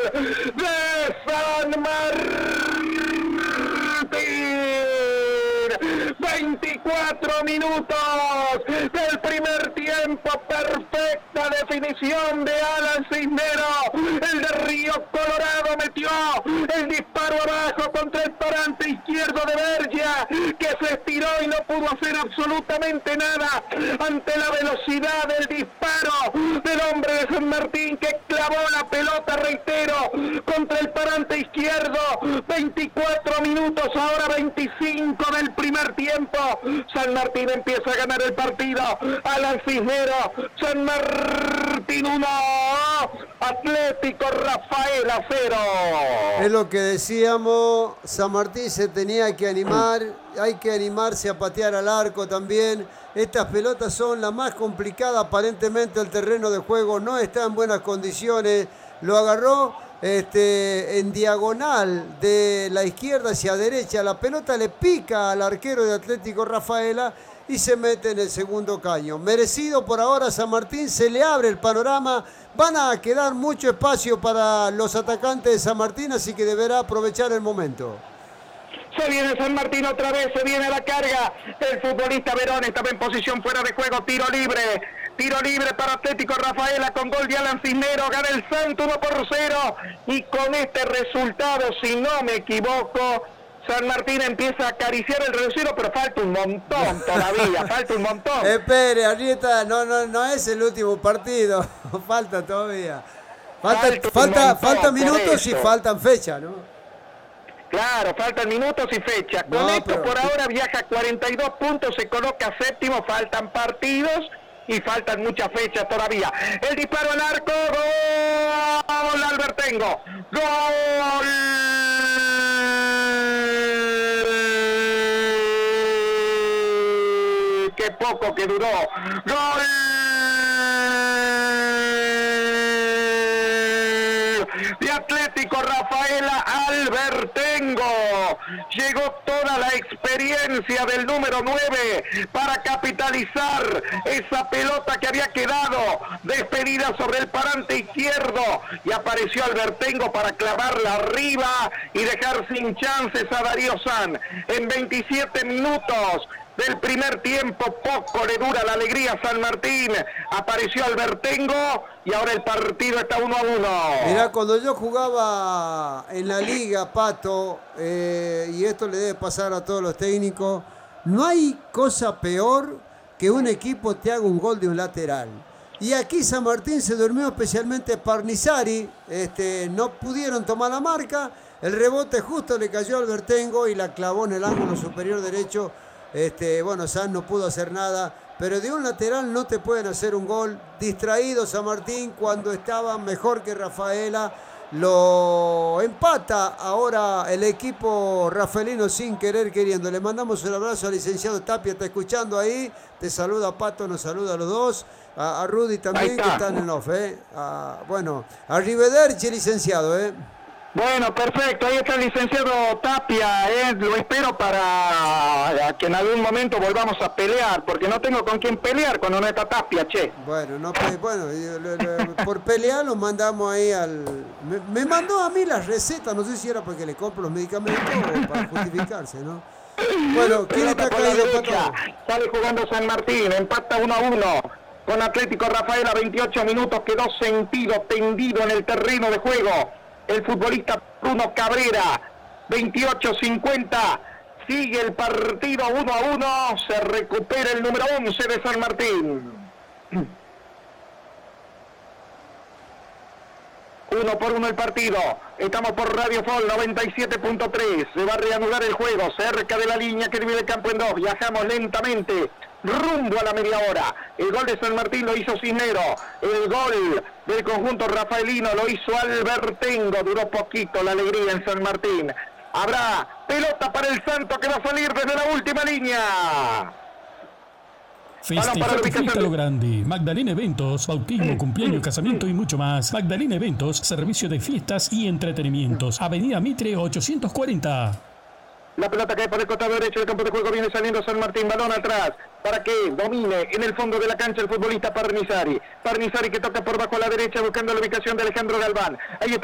de San Martín. 24 minutos del primer tiempo, perfecta definición de Alan Cisneros, el de Río Colorado metió el disparo abajo contra el parante izquierdo de Bergia, que se estiró y no pudo hacer absolutamente nada ante la velocidad del disparo del hombre de San Martín, que clavó la pelota, reitero, contra el parante izquierdo. 24 minutos, ahora 25 del primer tiempo. San Martín empieza a ganar el partido. Alan Cisneros, San Martín 1, Atlético Rafaela 0. Es lo que decíamos, San Martín se tenía que animar, hay que animarse a patear al arco también. Estas pelotas son las más complicadas, aparentemente el terreno de juego no está en buenas condiciones. Lo agarró en diagonal de la izquierda hacia derecha, la pelota le pica al arquero de Atlético Rafaela y se mete en el segundo caño. Merecido por ahora San Martín, se le abre el panorama, van a quedar mucho espacio para los atacantes de San Martín, así que deberá aprovechar el momento. Se viene San Martín otra vez, se viene la carga del futbolista Verón, estaba en posición fuera de juego, tiro libre para Atlético Rafaela con gol de Alan Cisneros, gana el Santo 1-0 y con este resultado, si no me equivoco, San Martín empieza a acariciar el reducido, pero falta un montón todavía, falta un montón. Espere, Arrieta, no es el último partido, falta todavía. Falta minutos y faltan fechas, ¿no? Claro, faltan minutos y fechas. Con esto por ahora viaja 42 puntos, se coloca séptimo, faltan partidos y faltan muchas fechas todavía. El disparo al arco, gol Albertengo, gol. Qué poco que duró. Gol de Atlético Rafaela, Albertengo. Llegó toda la experiencia del número 9 para capitalizar esa pelota que había quedado despedida sobre el parante izquierdo y apareció Albertengo para clavarla arriba y dejar sin chances a Darío San. En 27 minutos del primer tiempo, poco le dura la alegría a San Martín. Apareció Albertengo y ahora el partido está 1-1. Mirá, cuando yo jugaba en la liga, Pato, y esto le debe pasar a todos los técnicos, no hay cosa peor que un equipo te haga un gol de un lateral. Y aquí San Martín se durmió, especialmente Parnizari, no pudieron tomar la marca, el rebote justo le cayó a Albertengo y la clavó en el ángulo superior derecho. San no pudo hacer nada, pero de un lateral no te pueden hacer un gol. Distraído San Martín cuando estaba mejor que Rafaela, lo empata ahora el equipo rafaelino sin querer queriendo. Le mandamos un abrazo al licenciado Tapia, está escuchando ahí, te saluda Pato, nos saluda a los dos, a Rudy también que están en off, arrivederci licenciado, Bueno, perfecto, ahí está el licenciado Tapia, lo espero para que en algún momento volvamos a pelear, porque no tengo con quién pelear cuando no está Tapia, che. Por pelear lo mandamos ahí me mandó a mí las recetas, no sé si era porque le compro los medicamentos o para justificarse, ¿no? Bueno, ¿quién está caído, Pato? Sale jugando San Martín, empata 1-1 con Atlético Rafaela, 28 minutos, quedó sentido, tendido en el terreno de juego el futbolista Bruno Cabrera. 28-50, sigue el partido 1-1, se recupera el número 11 de San Martín. 1-1 el partido, estamos por Radio Fol 97.3, se va a reanudar el juego, cerca de la línea que divide el campo en dos, viajamos lentamente, rumbo a la media hora. El gol de San Martín lo hizo Cisneros, el gol del conjunto rafaelino lo hizo Albertengo, duró poquito la alegría en San Martín. Habrá pelota para el Santo que va a salir desde la última línea. Festeja tu fiesta a lo grande. Magdalena Eventos, bautismo, cumpleaños, casamiento y mucho más. Magdalena Eventos, servicio de fiestas y entretenimientos. Avenida Mitre 840. La pelota cae por el costado derecho del campo de juego, viene saliendo San Martín, balón atrás, para que domine en el fondo de la cancha el futbolista Parnizari. Parnizari que toca por bajo a la derecha buscando la ubicación de Alejandro Galván. Ahí está